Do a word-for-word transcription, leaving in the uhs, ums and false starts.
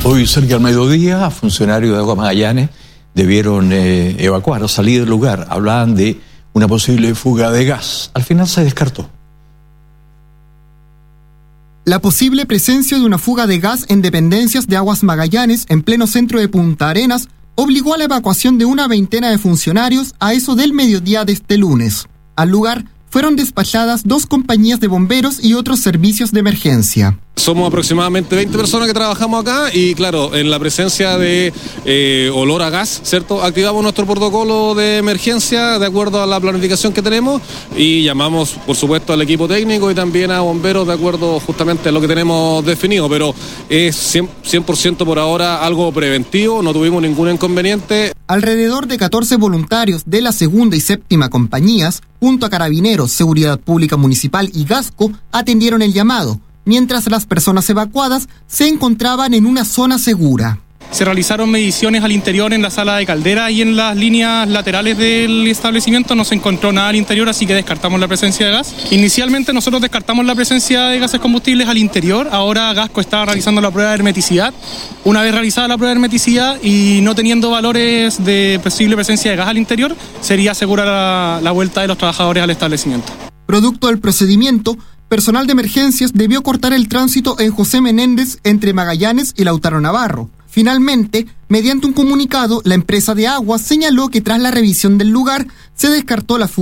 Hoy cerca del mediodía, funcionarios de Aguas Magallanes debieron eh, evacuar o salir del lugar. Hablaban de una posible fuga de gas. Al final se descartó. La posible presencia de una fuga de gas en dependencias de Aguas Magallanes en pleno centro de Punta Arenas obligó a la evacuación de una veintena de funcionarios a eso del mediodía de este lunes. Al lugar fueron despachadas dos compañías de bomberos y otros servicios de emergencia. Somos aproximadamente veinte personas que trabajamos acá y claro, en la presencia de eh, olor a gas, ¿cierto? Activamos nuestro protocolo de emergencia de acuerdo a la planificación que tenemos y llamamos, por supuesto, al equipo técnico y también a bomberos de acuerdo justamente a lo que tenemos definido, pero es cien por ciento por ahora algo preventivo, no tuvimos ningún inconveniente. Alrededor de catorce voluntarios de la segunda y séptima compañías, junto a Carabineros, Seguridad Pública Municipal y Gasco, atendieron el llamado, mientras las personas evacuadas se encontraban en una zona segura. Se realizaron mediciones al interior en la sala de caldera y en las líneas laterales del establecimiento no se encontró nada al interior, así que descartamos la presencia de gas. Inicialmente nosotros descartamos la presencia de gases combustibles al interior, ahora Gasco está realizando la prueba de hermeticidad. Una vez realizada la prueba de hermeticidad y no teniendo valores de posible presencia de gas al interior, sería segura la, la vuelta de los trabajadores al establecimiento. Producto del procedimiento, personal de emergencias debió cortar el tránsito en José Menéndez entre Magallanes y Lautaro Navarro. Finalmente, mediante un comunicado, la empresa de aguas señaló que tras la revisión del lugar se descartó la fuga